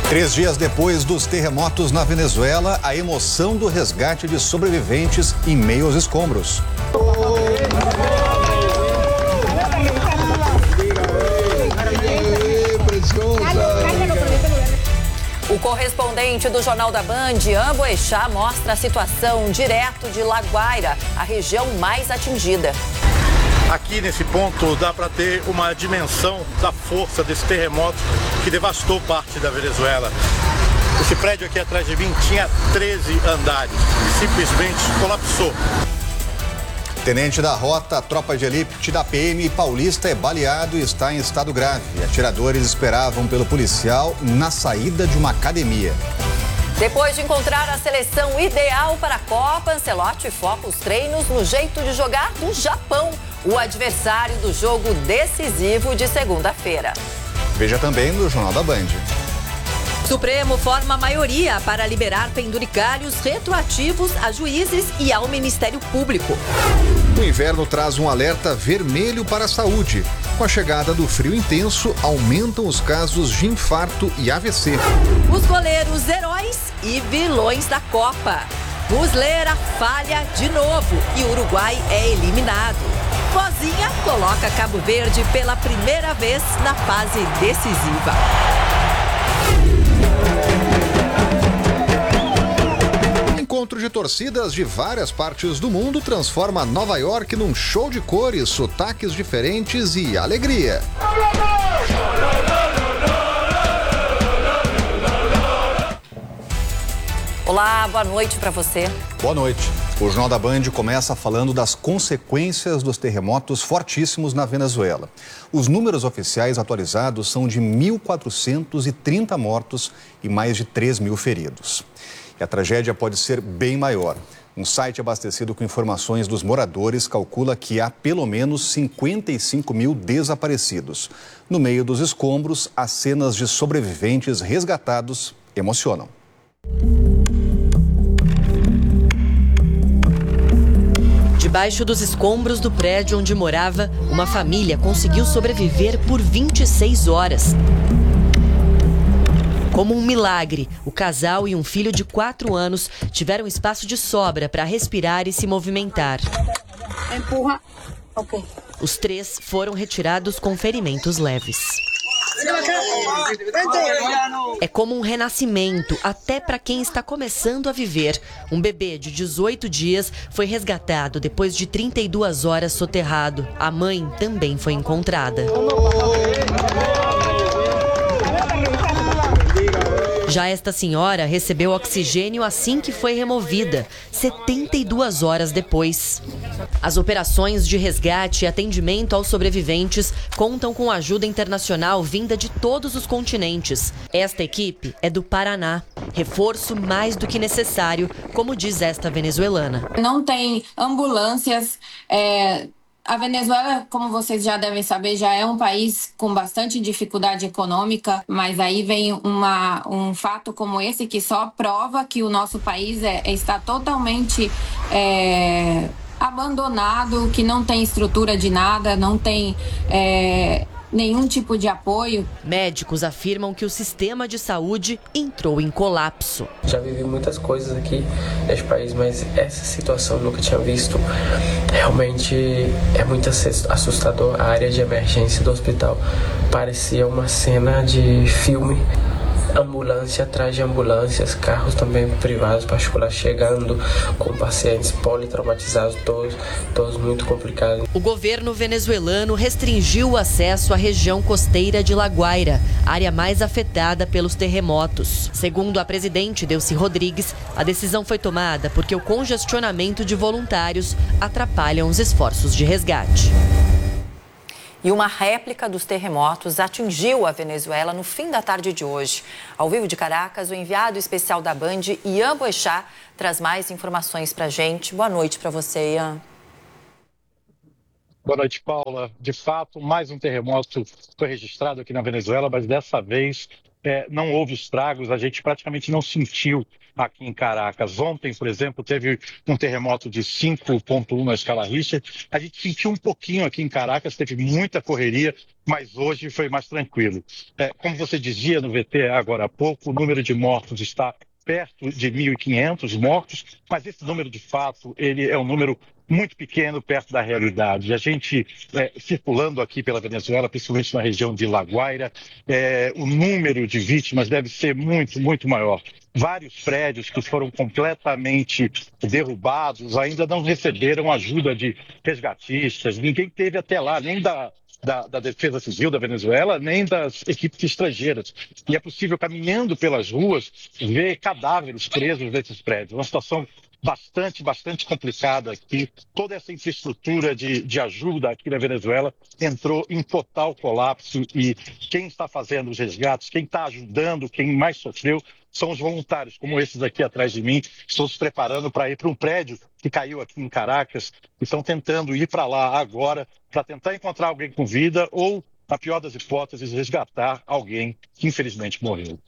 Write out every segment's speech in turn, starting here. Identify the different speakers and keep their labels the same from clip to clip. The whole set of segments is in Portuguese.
Speaker 1: 3 dias depois dos terremotos na Venezuela, a emoção do resgate de sobreviventes em meio aos escombros.
Speaker 2: O correspondente do Jornal da Band, Ian Boechat, mostra a situação direto de La Guaira, a região mais atingida.
Speaker 3: Aqui nesse ponto dá para ter uma dimensão da força desse terremoto que devastou parte da Venezuela. Esse prédio aqui atrás de mim tinha 13 andares e simplesmente colapsou.
Speaker 1: Tenente da Rota, a tropa de elite da PM Paulista é baleado e está em estado grave. Atiradores esperavam pelo policial na saída de uma academia.
Speaker 2: Depois de encontrar a seleção ideal para a Copa, Ancelotti foca os treinos no jeito de jogar do Japão, o adversário do jogo decisivo de segunda-feira.
Speaker 1: Veja também no Jornal da Band.
Speaker 2: Supremo forma maioria para liberar penduricalhos retroativos a juízes e ao Ministério Público.
Speaker 1: O inverno traz um alerta vermelho para a saúde. Com a chegada do frio intenso, aumentam os casos de infarto e AVC.
Speaker 2: Os goleiros heróis e vilões da Copa. Muslera falha de novo e o Uruguai é eliminado. Vozinha coloca Cabo Verde pela primeira vez na fase decisiva.
Speaker 1: Encontro de torcidas de várias partes do mundo transforma Nova York num show de cores, sotaques diferentes e alegria.
Speaker 2: Olá, boa noite para você.
Speaker 1: Boa noite. O Jornal da Band começa falando das consequências dos terremotos fortíssimos na Venezuela. Os números oficiais atualizados são de 1.430 mortos e mais de 3.000 feridos. E a tragédia pode ser bem maior. Um site abastecido com informações dos moradores calcula que há pelo menos 55 mil desaparecidos. No meio dos escombros, as cenas de sobreviventes resgatados emocionam.
Speaker 2: Debaixo dos escombros do prédio onde morava, uma família conseguiu sobreviver por 26 horas. Como um milagre, o casal e um filho de 4 anos tiveram espaço de sobra para respirar e se movimentar.
Speaker 4: Empurra. Ok.
Speaker 2: Os 3 foram retirados com ferimentos leves. É como um renascimento, até para quem está começando a viver. Um bebê de 18 dias foi resgatado depois de 32 horas soterrado. A mãe também foi encontrada. Já esta senhora recebeu oxigênio assim que foi removida, 72 horas depois. As operações de resgate e atendimento aos sobreviventes contam com ajuda internacional vinda de todos os continentes. Esta equipe é do Paraná. Reforço mais do que necessário, como diz esta venezuelana.
Speaker 4: Não tem ambulâncias. A Venezuela, como vocês já devem saber, já é um país com bastante dificuldade econômica, mas aí vem um fato como esse que só prova que o nosso país está totalmente abandonado, que não tem estrutura de nada, não tem nenhum tipo de apoio.
Speaker 2: Médicos afirmam que o sistema de saúde entrou em colapso.
Speaker 5: Já vivi muitas coisas aqui neste país, mas essa situação eu nunca tinha visto. Realmente é muito assustador. A área de emergência do hospital parecia uma cena de filme. Ambulância atrás de ambulâncias, carros também privados, particulares chegando com pacientes politraumatizados, todos muito complicados.
Speaker 2: O governo venezuelano restringiu o acesso à região costeira de La Guaira, área mais afetada pelos terremotos. Segundo a presidente Delcy Rodrigues, a decisão foi tomada porque o congestionamento de voluntários atrapalha os esforços de resgate. E uma réplica dos terremotos atingiu a Venezuela no fim da tarde de hoje. Ao vivo de Caracas, o enviado especial da Band, Ian Boechat, traz mais informações para a gente. Boa noite para você, Ian.
Speaker 3: Boa noite, Paula. De fato, mais um terremoto foi registrado aqui na Venezuela, mas dessa vez não houve estragos, a gente praticamente não sentiu aqui em Caracas. Ontem, por exemplo, teve um terremoto de 5,1 na escala Richter. A gente sentiu um pouquinho aqui em Caracas, teve muita correria, mas hoje foi mais tranquilo. Como você dizia no VT agora há pouco, o número de mortos está perto de 1.500 mortos, mas esse número, de fato, ele é um número muito pequeno perto da realidade. A gente, circulando aqui pela Venezuela, principalmente na região de La Guaira, o número de vítimas deve ser muito, muito maior. Vários prédios que foram completamente derrubados ainda não receberam ajuda de resgatistas. Ninguém teve até lá, nem da Defesa Civil da Venezuela, nem das equipes estrangeiras. E é possível, caminhando pelas ruas, ver cadáveres presos nesses prédios. Uma situação bastante complicada aqui. Toda essa infraestrutura de ajuda aqui na Venezuela entrou em total colapso e quem está fazendo os resgates, quem está ajudando, quem mais sofreu, são os voluntários, como esses aqui atrás de mim, que estão se preparando para ir para um prédio que caiu aqui em Caracas e estão tentando ir para lá agora para tentar encontrar alguém com vida ou, na pior das hipóteses, resgatar alguém que infelizmente morreu.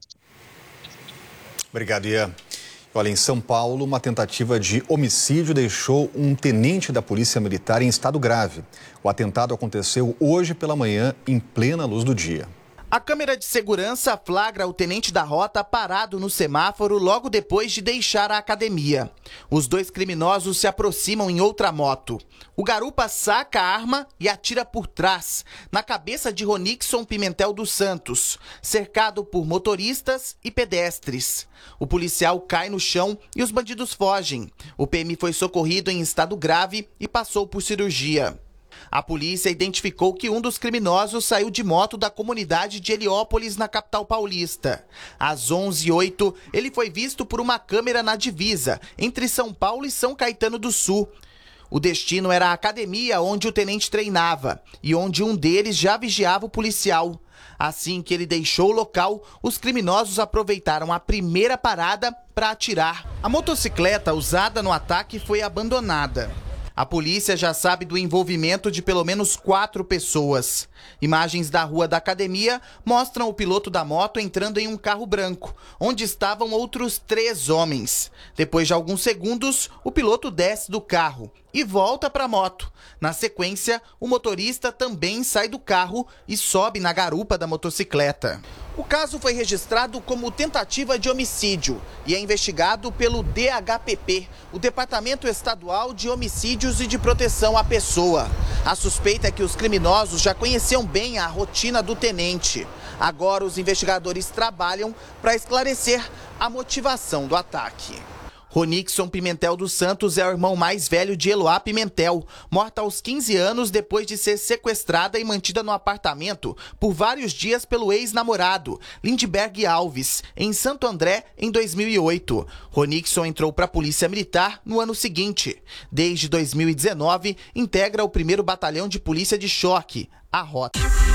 Speaker 1: Obrigado, Ian. Olha, em São Paulo, uma tentativa de homicídio deixou um tenente da Polícia Militar em estado grave. O atentado aconteceu hoje pela manhã, em plena luz do dia.
Speaker 6: A câmera de segurança flagra o tenente da rota parado no semáforo logo depois de deixar a academia. Os dois criminosos se aproximam em outra moto. O garupa saca a arma e atira por trás, na cabeça de Ronixon Pimentel dos Santos, cercado por motoristas e pedestres. O policial cai no chão e os bandidos fogem. O PM foi socorrido em estado grave e passou por cirurgia. A polícia identificou que um dos criminosos saiu de moto da comunidade de Heliópolis, na capital paulista. Às 11h08, ele foi visto por uma câmera na divisa, entre São Paulo e São Caetano do Sul. O destino era a academia onde o tenente treinava e onde um deles já vigiava o policial. Assim que ele deixou o local, os criminosos aproveitaram a primeira parada para atirar. A motocicleta usada no ataque foi abandonada. A polícia já sabe do envolvimento de pelo menos 4 pessoas. Imagens da rua da academia mostram o piloto da moto entrando em um carro branco, onde estavam outros 3 homens. Depois de alguns segundos, o piloto desce do carro e volta para a moto. Na sequência, o motorista também sai do carro e sobe na garupa da motocicleta. O caso foi registrado como tentativa de homicídio e é investigado pelo DHPP, o Departamento Estadual de Homicídios e de Proteção à Pessoa. A suspeita é que os criminosos já conheciam bem a rotina do tenente. Agora os investigadores trabalham para esclarecer a motivação do ataque. Ronixon Pimentel dos Santos é o irmão mais velho de Eloá Pimentel, morta aos 15 anos depois de ser sequestrada e mantida no apartamento por vários dias pelo ex-namorado, Lindbergh Alves, em Santo André, em 2008. Ronixon entrou para a Polícia Militar no ano seguinte. Desde 2019, integra o 1º Batalhão de Polícia de Choque, a Rota.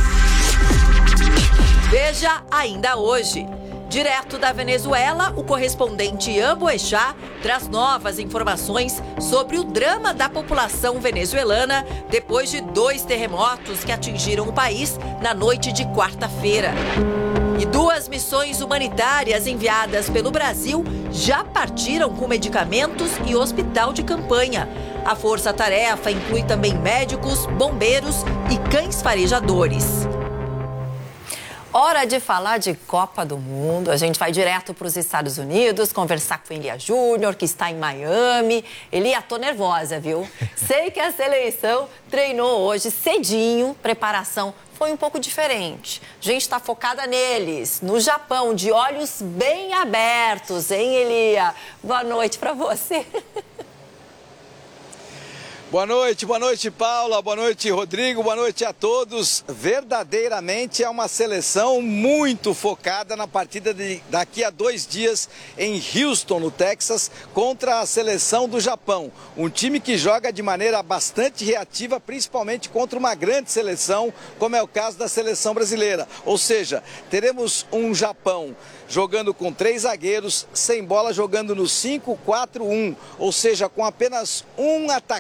Speaker 2: Veja ainda hoje. Direto da Venezuela, o correspondente Ian Boechat traz novas informações sobre o drama da população venezuelana depois de 2 terremotos que atingiram o país na noite de quarta-feira. E 2 missões humanitárias enviadas pelo Brasil já partiram com medicamentos e hospital de campanha. A força-tarefa inclui também médicos, bombeiros e cães farejadores. Hora de falar de Copa do Mundo. A gente vai direto para os Estados Unidos conversar com Elia Júnior, que está em Miami. Elia, tô nervosa, viu? Sei que a seleção treinou hoje cedinho, preparação foi um pouco diferente. A gente está focada neles, no Japão, de olhos bem abertos, hein, Elia? Boa noite para você.
Speaker 7: Boa noite, Paula, boa noite, Rodrigo, boa noite a todos. Verdadeiramente é uma seleção muito focada na partida de daqui a 2 dias em Houston, no Texas, contra a seleção do Japão. Um time que joga de maneira bastante reativa, principalmente contra uma grande seleção, como é o caso da seleção brasileira. Ou seja, teremos um Japão jogando com 3 zagueiros, sem bola, jogando no 5-4-1, ou seja, com apenas um atacante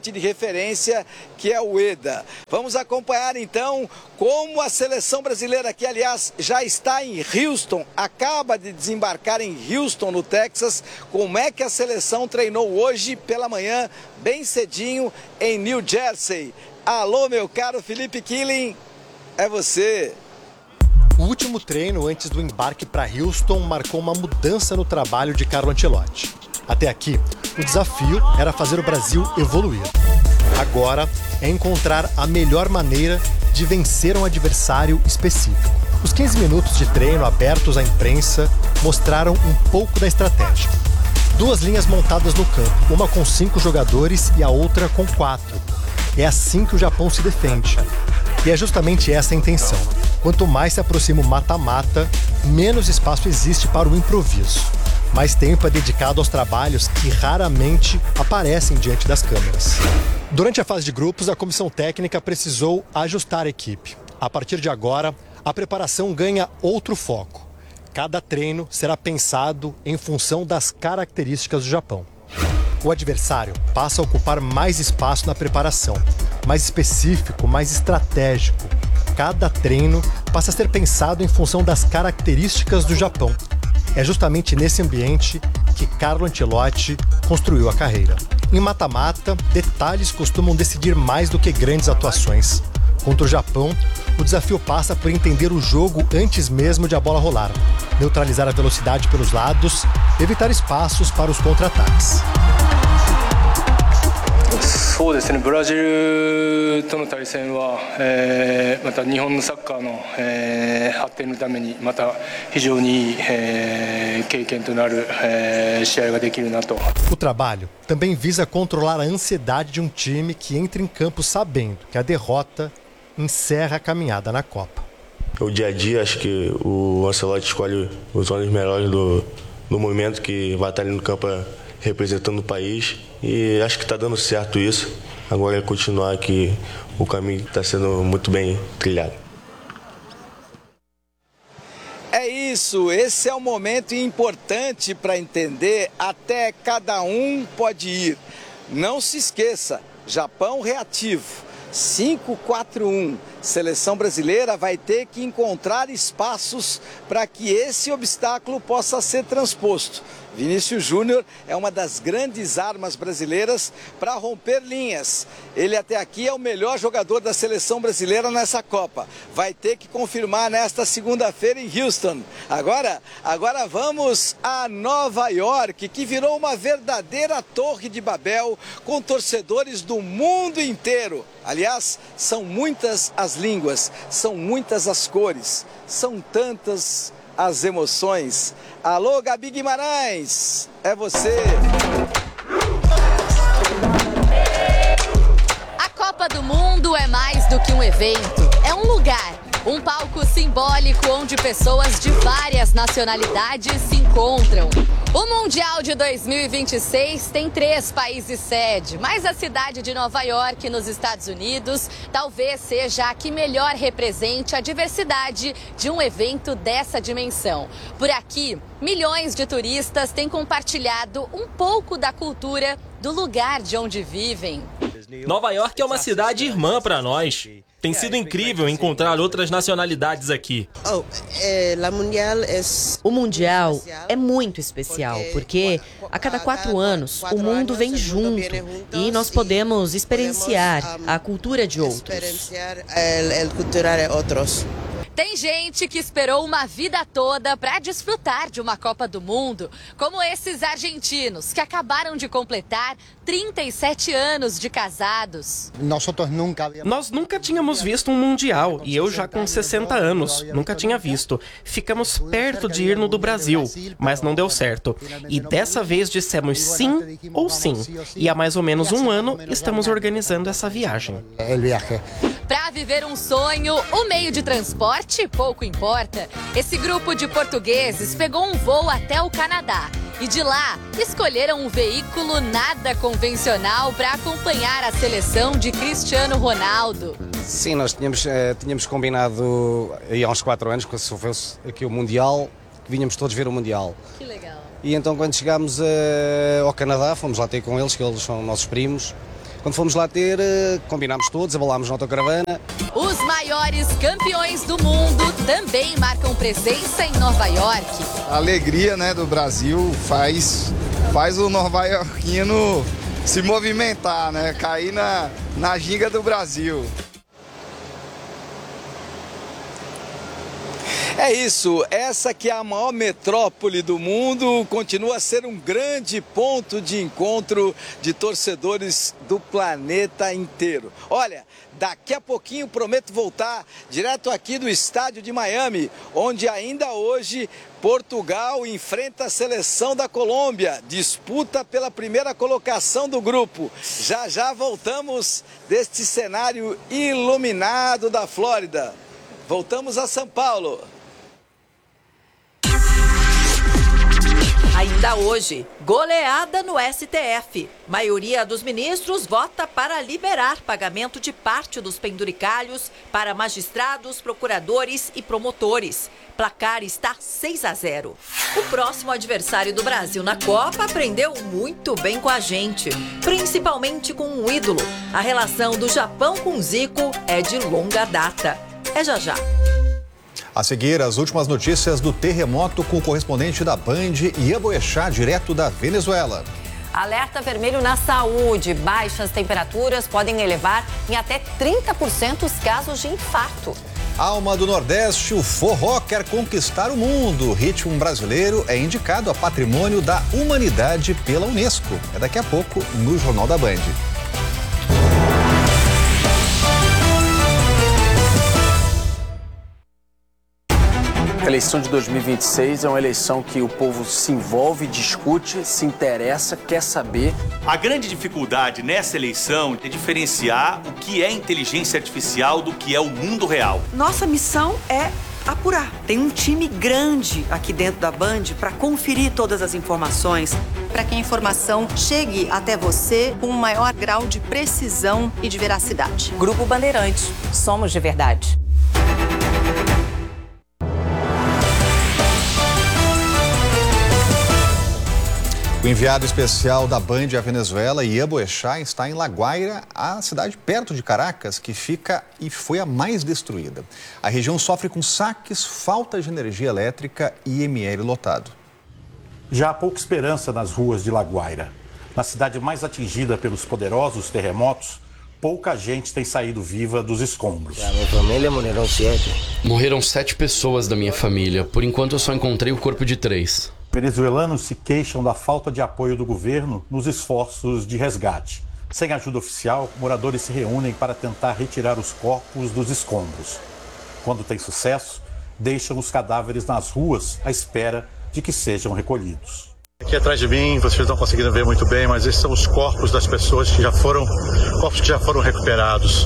Speaker 7: volante de referência, que é o Ueda. Vamos acompanhar então como a seleção brasileira, que aliás já está em Houston, acaba de desembarcar em Houston, no Texas, como é que a seleção treinou hoje pela manhã, bem cedinho, em New Jersey. Alô, meu caro Felipe Killing, é você.
Speaker 8: O último treino antes do embarque para Houston marcou uma mudança no trabalho de Carlo Ancelotti. Até aqui, o desafio era fazer o Brasil evoluir. Agora é encontrar a melhor maneira de vencer um adversário específico. Os 15 minutos de treino abertos à imprensa mostraram um pouco da estratégia. 2 linhas montadas no campo, uma com 5 jogadores e a outra com 4. É assim que o Japão se defende. E é justamente essa a intenção. Quanto mais se aproxima o mata-mata, menos espaço existe para o improviso. Mais tempo é dedicado aos trabalhos que raramente aparecem diante das câmeras. Durante a fase de grupos, a comissão técnica precisou ajustar a equipe. A partir de agora, a preparação ganha outro foco. Cada treino será pensado em função das características do Japão. O adversário passa a ocupar mais espaço na preparação, mais específico, mais estratégico. Cada treino passa a ser pensado em função das características do Japão. É justamente nesse ambiente que Carlo Ancelotti construiu a carreira. Em mata-mata, detalhes costumam decidir mais do que grandes atuações. Contra o Japão, o desafio passa por entender o jogo antes mesmo de a bola rolar, neutralizar a velocidade pelos lados, evitar espaços para os contra-ataques.
Speaker 5: そうですね、ブラジルとの対戦は、また日本のサッカーの、発展のためにまた非常にいい、経験となる、試合ができるなと。
Speaker 8: O trabalho também visa controlar a ansiedade de um time que entra em campo sabendo que a derrota encerra a caminhada na Copa.
Speaker 9: O dia a dia, acho que o Ancelotti escolhe os homens melhores do momento que vai estar ali no campo representando o país e acho que está dando certo isso. Agora é continuar que o caminho está sendo muito bem trilhado.
Speaker 7: É isso, esse é um momento importante para entender até cada um pode ir. Não se esqueça, Japão reativo. 5-4-1. Seleção brasileira vai ter que encontrar espaços para que esse obstáculo possa ser transposto. Vinícius Júnior é uma das grandes armas brasileiras para romper linhas. Ele até aqui é o melhor jogador da seleção brasileira nessa Copa. Vai ter que confirmar nesta segunda-feira em Houston. Agora vamos a Nova York, que virou uma verdadeira torre de Babel com torcedores do mundo inteiro. Aliás, são muitas as línguas, são muitas as cores, são tantas as emoções. Alô, Gabi Guimarães, é você.
Speaker 10: A Copa do Mundo é mais do que um evento, é um lugar, um palco simbólico onde pessoas de várias nacionalidades se encontram. O Mundial de 2026 tem 3 países sede, mas a cidade de Nova York, nos Estados Unidos, talvez seja a que melhor represente a diversidade de um evento dessa dimensão. Por aqui, milhões de turistas têm compartilhado um pouco da cultura do lugar de onde vivem.
Speaker 11: Nova York é uma cidade irmã para nós. Tem sido incrível encontrar outras nacionalidades aqui.
Speaker 2: O Mundial é muito especial, porque a cada 4 anos o mundo vem junto e nós podemos experienciar a cultura de outros.
Speaker 10: Tem gente que esperou uma vida toda para desfrutar de uma Copa do Mundo, como esses argentinos que acabaram de completar 37 anos de casados.
Speaker 11: Nós nunca tínhamos visto um Mundial e eu já com 60 anos, nunca tinha visto. Ficamos perto de ir no do Brasil, mas não deu certo. E dessa vez dissemos sim ou sim. E há mais ou menos um ano estamos organizando essa viagem.
Speaker 10: Para viver um sonho, o meio de transporte pouco importa. Esse grupo de portugueses pegou um voo até o Canadá e de lá escolheram um veículo nada convencional para acompanhar a seleção de Cristiano Ronaldo.
Speaker 12: Sim, nós tínhamos combinado aí há uns 4 anos, quando se fosse aqui o Mundial, que vinhamos todos ver o Mundial.
Speaker 10: Que legal.
Speaker 12: E então quando chegámos ao Canadá, fomos lá ter com eles, que eles são nossos primos, Quando fomos lá ter, combinámos todos, abalámos na autocaravana.
Speaker 10: Os maiores campeões do mundo também marcam presença em Nova York.
Speaker 13: A alegria, né, do Brasil faz o nova-iorquino se movimentar, né, cair na ginga do Brasil.
Speaker 7: É isso, essa que é a maior metrópole do mundo, continua a ser um grande ponto de encontro de torcedores do planeta inteiro. Olha, daqui a pouquinho prometo voltar direto aqui do estádio de Miami, onde ainda hoje Portugal enfrenta a seleção da Colômbia, disputa pela primeira colocação do grupo. Já já voltamos deste cenário iluminado da Flórida. Voltamos a São Paulo.
Speaker 14: Ainda hoje, goleada no STF. Maioria dos ministros vota para liberar pagamento de parte dos penduricalhos para magistrados, procuradores e promotores. Placar está 6-0. O próximo adversário do Brasil na Copa aprendeu muito bem com a gente, principalmente com um ídolo. A relação do Japão com Zico é de longa data. É já já.
Speaker 1: A seguir, as últimas notícias do terremoto com o correspondente da Band, Ian Boechat, direto da Venezuela.
Speaker 15: Alerta vermelho na saúde. Baixas temperaturas podem elevar em até 30% os casos de infarto.
Speaker 1: Alma do Nordeste, o forró quer conquistar o mundo. O ritmo brasileiro é indicado a Patrimônio da Humanidade pela Unesco. É daqui a pouco no Jornal da Band.
Speaker 16: A eleição de 2026 é uma eleição que o povo se envolve, discute, se interessa, quer saber.
Speaker 17: A grande dificuldade nessa eleição é diferenciar o que é inteligência artificial do que é o mundo real.
Speaker 18: Nossa missão é apurar. Tem um time grande aqui dentro da Band para conferir todas as informações.
Speaker 19: Para que a informação chegue até você com um maior grau de precisão e de veracidade.
Speaker 15: Grupo Bandeirantes. Somos de verdade.
Speaker 1: O enviado especial da Band à Venezuela, Ian Boechat, está em La Guaira, a cidade perto de Caracas, que fica e foi a mais destruída. A região sofre com saques, falta de energia elétrica e IML lotado.
Speaker 20: Já há pouca esperança nas ruas de La Guaira. Na cidade mais atingida pelos poderosos terremotos, pouca gente tem saído viva dos escombros.
Speaker 21: Morreram 7 pessoas da minha família. Por enquanto eu só encontrei o corpo de 3.
Speaker 20: Venezuelanos se queixam da falta de apoio do governo nos esforços de resgate. Sem ajuda oficial, moradores se reúnem para tentar retirar os corpos dos escombros. Quando tem sucesso, deixam os cadáveres nas ruas à espera de que sejam recolhidos.
Speaker 3: Aqui atrás de mim, vocês não conseguiram ver muito bem, mas esses são os corpos das pessoas que já foram recuperados.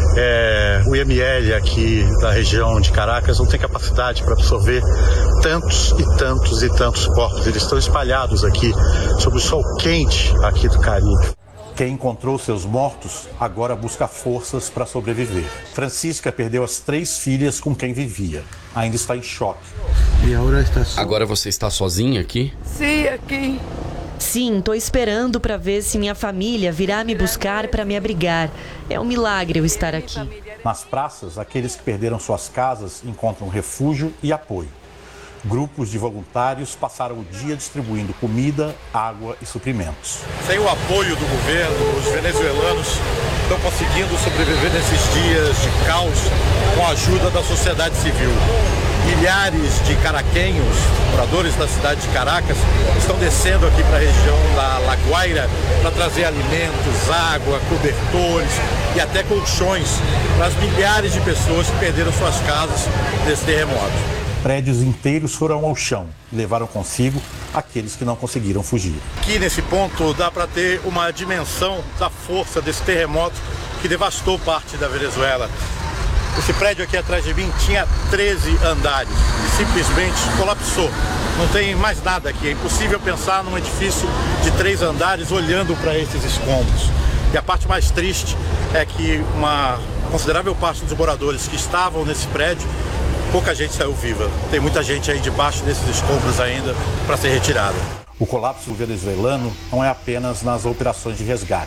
Speaker 3: O IML aqui da região de Caracas não tem capacidade para absorver tantos e tantos e tantos corpos. Eles estão espalhados aqui sob o sol quente aqui do Caribe.
Speaker 20: Quem encontrou seus mortos agora busca forças para sobreviver. Francisca perdeu as 3 filhas com quem vivia. Ainda está em choque.
Speaker 21: Agora você está sozinha aqui?
Speaker 18: Sim, aqui.
Speaker 2: Sim, estou esperando para ver se minha família virá me buscar para me abrigar. É um milagre eu estar aqui.
Speaker 20: Nas praças, aqueles que perderam suas casas encontram refúgio e apoio. Grupos de voluntários passaram o dia distribuindo comida, água e suprimentos.
Speaker 3: Sem o apoio do governo, os venezuelanos estão conseguindo sobreviver nesses dias de caos com a ajuda da sociedade civil. Milhares de caraquenhos, moradores da cidade de Caracas, estão descendo aqui para a região da La Guaira para trazer alimentos, água, cobertores e até colchões para as milhares de pessoas que perderam suas casas nesse terremoto.
Speaker 20: Prédios inteiros foram ao chão e levaram consigo aqueles que não conseguiram fugir.
Speaker 3: Aqui nesse ponto dá para ter uma dimensão da força desse terremoto que devastou parte da Venezuela. Esse prédio aqui atrás de mim tinha 13 andares e simplesmente colapsou. Não tem mais nada aqui. É impossível pensar num edifício de 3 andares olhando para esses escombros. E a parte mais triste é que uma considerável parte dos moradores que estavam nesse prédio, pouca gente saiu viva. Tem muita gente aí debaixo desses escombros ainda para ser retirada.
Speaker 20: O colapso venezuelano não é apenas nas operações de resgate.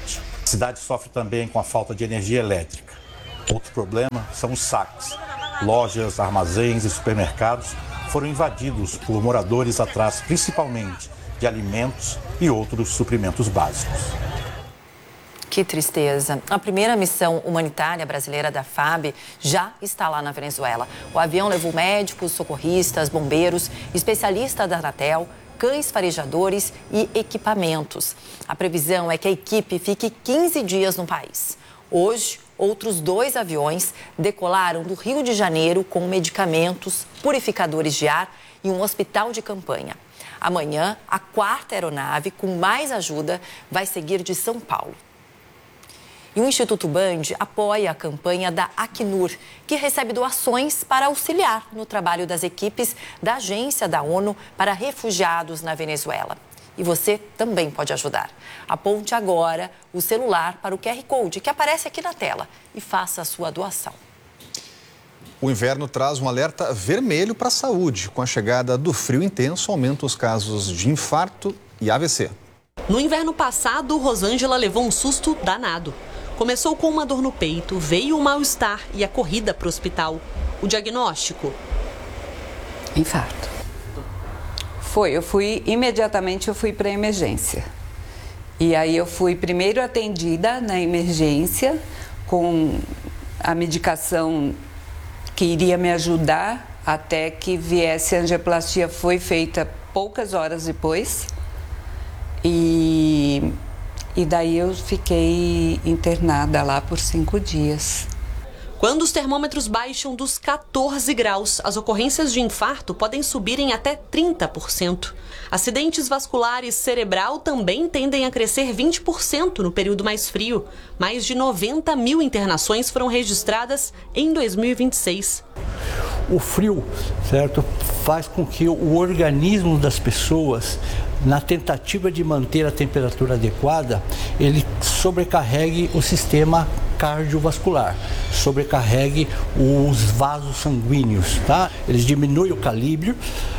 Speaker 20: A cidade sofre também com a falta de energia elétrica. Outro problema são os saques. Lojas, armazéns e supermercados foram invadidos por moradores atrás principalmente de alimentos e outros suprimentos básicos.
Speaker 15: Que tristeza. A primeira missão humanitária brasileira da FAB já está lá na Venezuela. O avião levou médicos, socorristas, bombeiros, especialistas da Anatel, cães farejadores e equipamentos. A previsão é que a equipe fique 15 dias no país. Hoje, outros 2 aviões decolaram do Rio de Janeiro com medicamentos, purificadores de ar e um hospital de campanha. Amanhã, a 4ª aeronave, com mais ajuda, vai seguir de São Paulo. E o Instituto Band apoia a campanha da Acnur, que recebe doações para auxiliar no trabalho das equipes da Agência da ONU para Refugiados na Venezuela. E você também pode ajudar. Aponte agora o celular para o QR Code que aparece aqui na tela e faça a sua doação.
Speaker 1: O inverno traz um alerta vermelho para a saúde. Com a chegada do frio intenso, aumentam os casos de infarto e AVC.
Speaker 4: No inverno passado, Rosângela levou um susto danado. Começou com uma dor no peito, veio o mal-estar e a corrida para o hospital. O diagnóstico?
Speaker 22: Infarto. Imediatamente eu fui para a emergência. E aí eu fui primeiro atendida na emergência com a medicação que iria me ajudar até que viesse a angioplastia. Foi feita poucas horas depois. E daí eu fiquei internada lá por 5 dias.
Speaker 4: Quando os termômetros baixam dos 14 graus, as ocorrências de infarto podem subir em até 30%. Acidentes vasculares cerebral também tendem a crescer 20% no período mais frio. Mais de 90 mil internações foram registradas em 2026.
Speaker 23: O frio, certo, faz com que o organismo das pessoas, na tentativa de manter a temperatura adequada, ele sobrecarregue o sistema cardiovascular, sobrecarregue os vasos sanguíneos, tá? Eles diminuem o calíbrio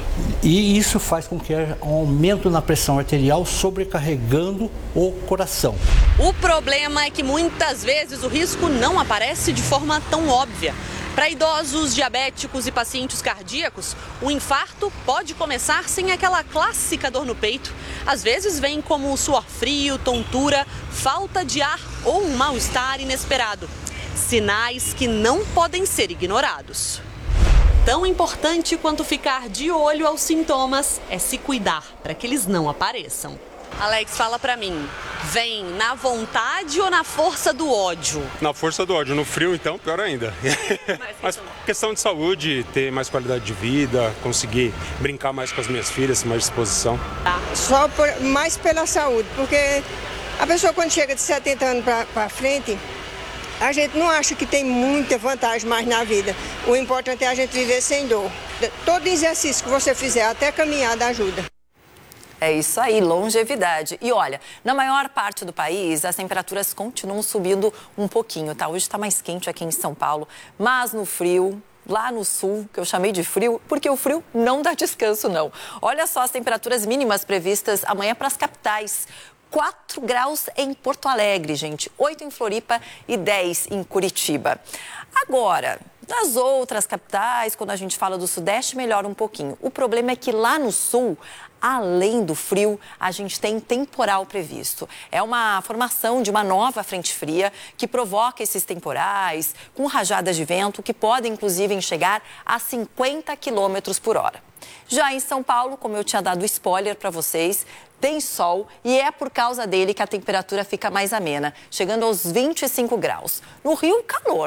Speaker 23: e isso faz com que haja um aumento na pressão arterial, sobrecarregando o coração.
Speaker 4: O problema é que muitas vezes o risco não aparece de forma tão óbvia. Para idosos, diabéticos e pacientes cardíacos, o infarto pode começar sem aquela clássica dor no peito. Às vezes vem como suor frio, tontura, falta de ar ou um mal-estar inesperado. Sinais que não podem ser ignorados. Tão importante quanto ficar de olho aos sintomas é se cuidar para que eles não apareçam. Alex, fala pra mim, vem na vontade ou na força do ódio?
Speaker 24: Na força do ódio, no frio então, pior ainda. Mas questão de saúde, ter mais qualidade de vida, conseguir brincar mais com as minhas filhas, mais disposição.
Speaker 25: Só mais pela saúde, porque a pessoa quando chega de 70 anos pra frente, a gente não acha que tem muita vantagem mais na vida. O importante é a gente viver sem dor. Todo exercício que você fizer, até caminhada, ajuda.
Speaker 15: É isso aí, longevidade. E olha, na maior parte do país, as temperaturas continuam subindo um pouquinho, tá? Hoje está mais quente aqui em São Paulo, mas no frio, lá no sul, que eu chamei de frio, porque o frio não dá descanso, não. Olha só as temperaturas mínimas previstas amanhã para as capitais. 4 graus em Porto Alegre, gente, 8 em Floripa e 10 em Curitiba. Agora, nas outras capitais, quando a gente fala do Sudeste, melhora um pouquinho. O problema é que lá no Sul, além do frio, a gente tem temporal previsto. É uma formação de uma nova frente fria que provoca esses temporais com rajadas de vento que podem, inclusive, chegar a 50 km por hora. Já em São Paulo, como eu tinha dado spoiler para vocês, tem sol e é por causa dele que a temperatura fica mais amena, chegando aos 25 graus. No Rio, calor,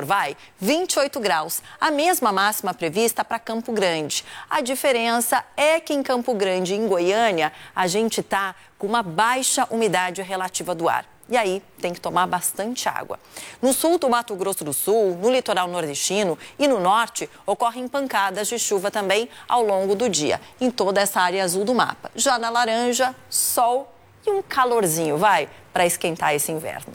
Speaker 15: 28 graus. A mesma máxima prevista para Campo Grande. A diferença é que em Campo Grande e em Goiânia, a gente está com uma baixa umidade relativa do ar. E aí, tem que tomar bastante água. No sul do Mato Grosso do Sul, no litoral nordestino e no norte, ocorrem pancadas de chuva também ao longo do dia, em toda essa área azul do mapa. Já na laranja, sol e um calorzinho, para esquentar esse inverno.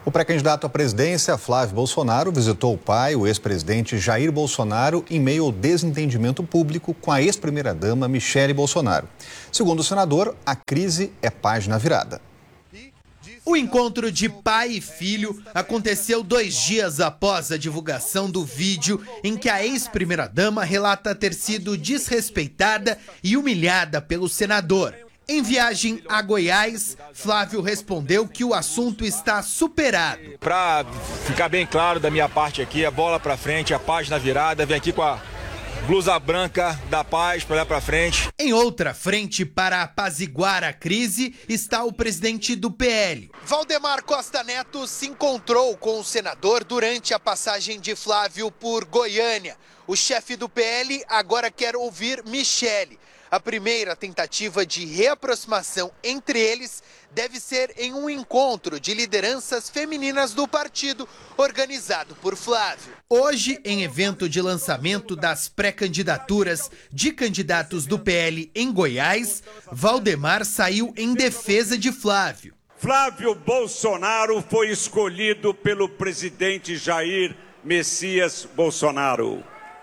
Speaker 1: O pré-candidato à presidência, Flávio Bolsonaro, visitou o pai, o ex-presidente Jair Bolsonaro, em meio ao desentendimento público com a ex-primeira-dama Michele Bolsonaro. Segundo o senador, a crise é página virada.
Speaker 5: O encontro de pai e filho aconteceu 2 dias após a divulgação do vídeo em que a ex-primeira-dama relata ter sido desrespeitada e humilhada pelo senador. Em viagem a Goiás, Flávio respondeu que o assunto está superado.
Speaker 6: Para ficar bem claro da minha parte aqui, a bola para frente, a página virada, vem aqui com a blusa branca da paz para olhar para frente.
Speaker 5: Em outra frente, para apaziguar a crise, está o presidente do PL. Valdemar Costa Neto se encontrou com o senador durante a passagem de Flávio por Goiânia. O chefe do PL agora quer ouvir Michele. A primeira tentativa de reaproximação entre eles deve ser em um encontro de lideranças femininas do partido, organizado por Flávio. Hoje, em evento de lançamento das pré-candidaturas de candidatos do PL em Goiás, Valdemar saiu em defesa de Flávio.
Speaker 8: Flávio Bolsonaro foi escolhido pelo presidente Jair Messias Bolsonaro.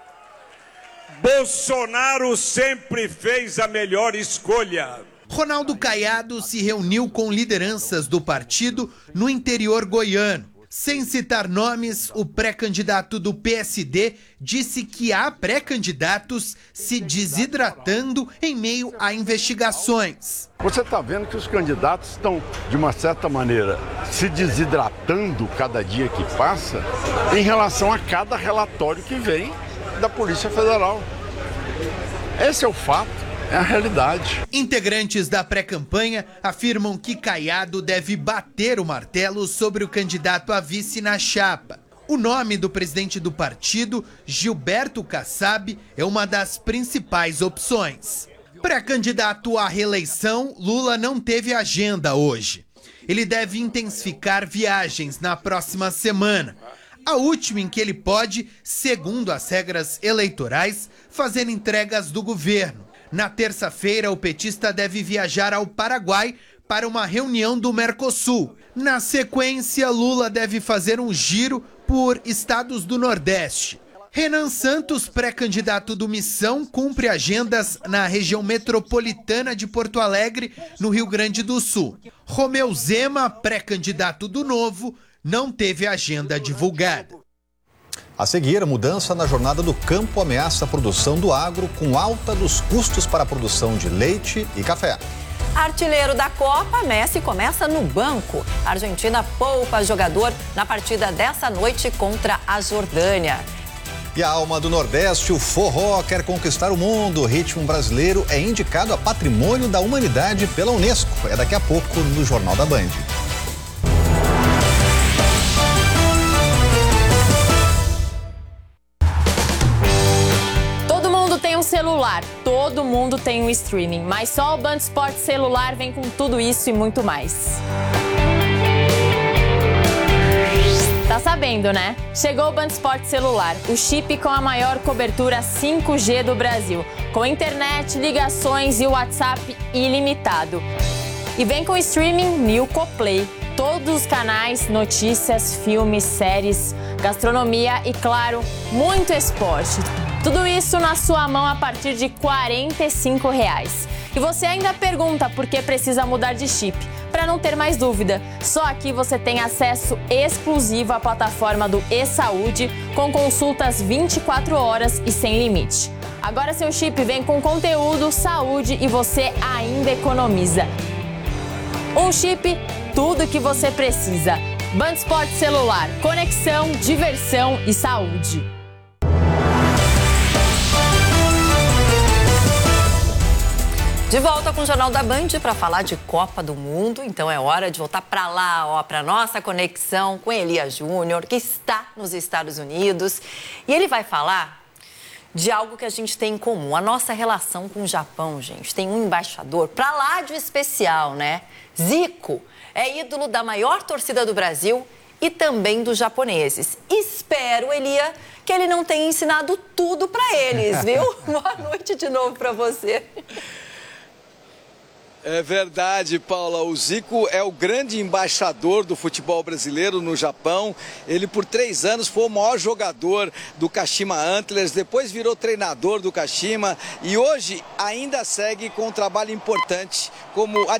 Speaker 8: Bolsonaro sempre fez a melhor escolha.
Speaker 5: Ronaldo Caiado se reuniu com lideranças do partido no interior goiano. Sem citar nomes, o pré-candidato do PSD disse que há pré-candidatos se desidratando em meio a investigações.
Speaker 9: Você está vendo que os candidatos estão, de uma certa maneira, se desidratando cada dia que passa em relação a cada relatório que vem da Polícia Federal. Esse é o fato, é a realidade.
Speaker 5: Integrantes da pré-campanha afirmam que Caiado deve bater o martelo sobre o candidato a vice na chapa. O nome do presidente do partido, Gilberto Kassab, é uma das principais opções. Pré-candidato à reeleição, Lula não teve agenda hoje. Ele deve intensificar viagens na próxima semana. A última em que ele pode, segundo as regras eleitorais, fazer entregas do governo. Na terça-feira, o petista deve viajar ao Paraguai para uma reunião do Mercosul. Na sequência, Lula deve fazer um giro por estados do Nordeste. Renan Santos, pré-candidato do Missão, cumpre agendas na região metropolitana de Porto Alegre, no Rio Grande do Sul. Romeu Zema, pré-candidato do Novo, não teve agenda divulgada.
Speaker 1: A seguir, a mudança na jornada do campo ameaça a produção do agro com alta dos custos para a produção de leite e café.
Speaker 15: Artilheiro da Copa, Messi começa no banco. A Argentina poupa jogador na partida dessa noite contra a Jordânia.
Speaker 1: E a alma do Nordeste, o forró, quer conquistar o mundo. O ritmo brasileiro é indicado a Patrimônio da Humanidade pela Unesco. É daqui a pouco no Jornal da Band.
Speaker 11: Tem um celular, todo mundo tem um streaming, mas só o Band Esportes celular vem com tudo isso e muito mais. Tá sabendo, né? Chegou o Band Esportes celular, o chip com a maior cobertura 5G do Brasil, com internet, ligações e WhatsApp ilimitado. E vem com streaming Nilco Play. Todos os canais, notícias, filmes, séries, gastronomia e, claro, muito esporte. Tudo isso na sua mão a partir de R$ 45. E você ainda pergunta por que precisa mudar de chip. Para não ter mais dúvida, só aqui você tem acesso exclusivo à plataforma do eSaúde, com consultas 24 horas e sem limite. Agora seu chip vem com conteúdo, saúde e você ainda economiza. Um chip, tudo que você precisa. Band Esportes celular, conexão, diversão e saúde.
Speaker 15: De volta com o Jornal da Band para falar de Copa do Mundo. Então é hora de voltar para lá, ó, para nossa conexão com Elias Júnior, que está nos Estados Unidos. E ele vai falar de algo que a gente tem em comum, a nossa relação com o Japão, gente. Tem um embaixador para lá de especial, né? Zico é ídolo da maior torcida do Brasil e também dos japoneses. Espero, Elia, que ele não tenha ensinado tudo para eles, viu? Boa noite de novo para você.
Speaker 7: É verdade, Paula. O Zico é o grande embaixador do futebol brasileiro no Japão. Ele, por 3 anos, foi o maior jogador do Kashima Antlers, depois virou treinador do Kashima e hoje ainda segue com um trabalho importante como